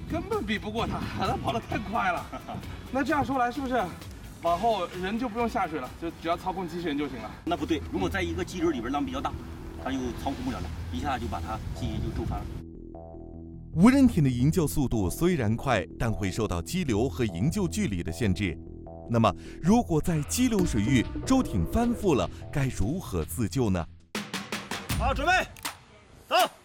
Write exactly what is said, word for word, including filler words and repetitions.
根本比不过他，他跑得太快了。那这样说来，是不是往后人就不用下水了，就只要操控机器人就行了？ 那不对，如果在一个机轮里边浪比较大，它就操控不了了，一下就把它机器就周翻了。 无人艇的营救速度虽然快，但会受到激流和营救距离的限制。那么，如果在激流水域舟艇翻覆了，该如何自救呢？ 好，准备，走。